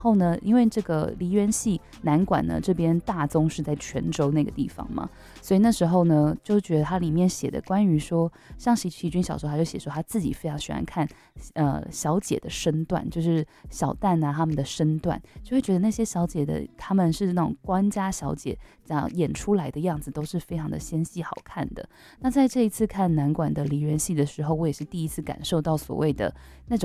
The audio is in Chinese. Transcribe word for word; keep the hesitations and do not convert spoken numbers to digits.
后呢，因为这个梨园戏南馆呢，这边大宗是在泉州那个地方嘛，所以那时候呢，就觉得它里面写的关于说，像齐齐君小时候他就写说他自己非常喜欢看，呃，小姐的身段，就是小旦啊他们的身段，就会觉得那些小姐的他们是那种官家小姐，这样演出来的样子都是非常的纤细好看的。那在这一次看南馆的梨园戏的时候，我也是第一次感受到所谓的那种。